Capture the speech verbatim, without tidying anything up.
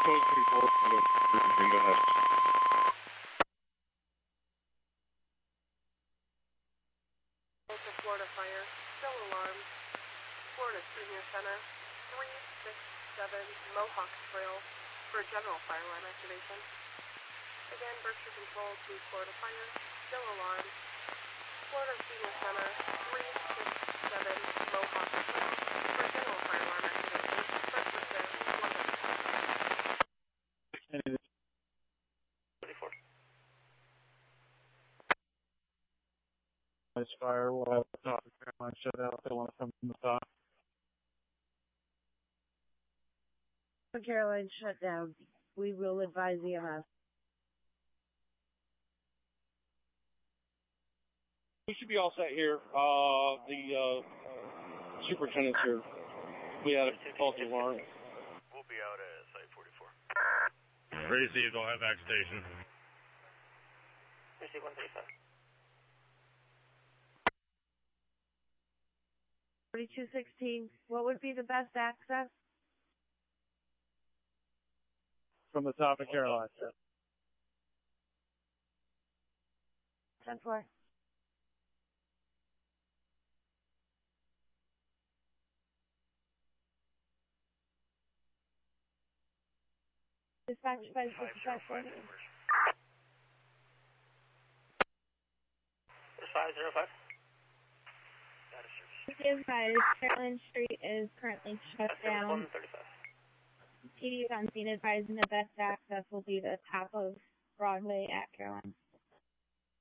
twelve twenty-four, go ahead. Delta Florida Fire, still alarmed. Florida Senior Center, three six seven Mohawk Trail for general fire line activation. Again, Berkshire Control to Florida Fire, still alarmed. Florida Senior Center, three six seven Mohawk Trail for general fire line activation. Berkshire Center, one minute. twenty-four. Nice fire. We'll have the top of Caroline shut out. They want to come from the top. Caroline shut down. We will advise E M S. We should be all set here. Uh, the uh, superintendent's here. We had a false alarm. We'll be out at Site forty-four. Received, I'll have back station. Receive one thirty-five. forty-two sixteen, what would be the best access? From the top of Caroline. ten four. Dispatch five six five. five zero five. Be advised, Caroline Street is currently shut down. P D is on scene advising the best access will be the top of Broadway at Caroline.